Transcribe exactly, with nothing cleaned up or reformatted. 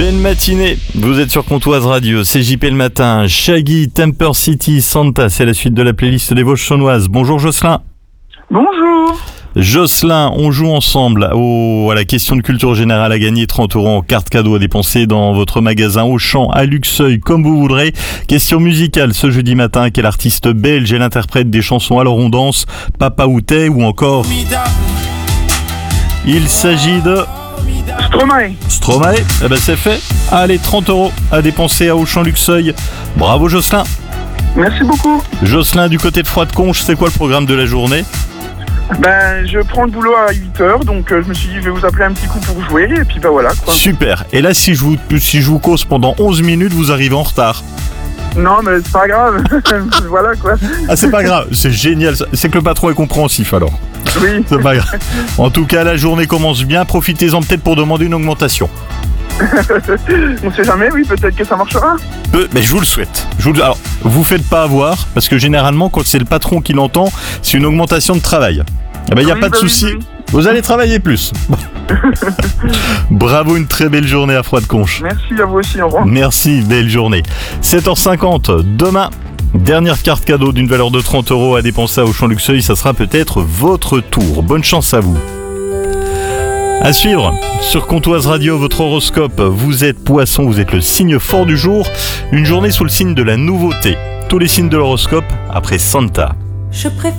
Belle matinée, vous êtes sur Comtoise Radio, c'est J P le matin, Shaggy, Temper City, Santa, c'est la suite de la playlist des Vosges Chaulnoises. Bonjour Jocelyn. Bonjour. Jocelyn, on joue ensemble au, à la question de culture générale à gagner trente euros en carte cadeau à dépenser dans votre magasin Auchan à Luxeuil, comme vous voudrez. Question musicale ce jeudi matin, quel artiste belge est l'interprète des chansons Alors on danse, Papa Outé ou encore... Il s'agit de... Stromae. Stromae, eh ben c'est fait. Allez, trente euros à dépenser à Auchan Luxeuil. Bravo Jocelyn. Merci beaucoup. Jocelyn, du côté de Froide-Conche, c'est quoi le programme de la journée ? Ben, je prends le boulot à huit heures, donc euh, je me suis dit, je vais vous appeler un petit coup pour jouer, et puis ben voilà, quoi. Super. Et là, si je vous, si je vous cause pendant onze minutes, vous arrivez en retard. Non, mais c'est pas grave. Voilà, quoi. Ah, c'est pas grave. C'est génial. C'est que le patron est compréhensif, alors. Oui. C'est pas grave. En tout cas, la journée commence bien. Profitez-en peut-être pour demander une augmentation. On sait jamais, oui, peut-être que ça marchera. Peu, mais je vous le souhaite. Je vous le... Alors, vous faites pas avoir, parce que généralement, quand c'est le patron qui l'entend, c'est une augmentation de travail. Eh ben, il n'y a Oui, pas de bah oui, souci. oui. Vous allez travailler plus. Bravo, une très belle journée à Froide-Conche. Merci à vous aussi, au revoir. Merci, belle journée. sept heures cinquante, demain, dernière carte cadeau d'une valeur de trente euros à dépenser à Auchan Luxeuil, ça sera peut-être votre tour. Bonne chance à vous. À suivre, sur Comtoise Radio, votre horoscope, vous êtes Poisson, vous êtes le signe fort du jour, une journée sous le signe de la nouveauté. Tous les signes de l'horoscope après Santa. Je préfère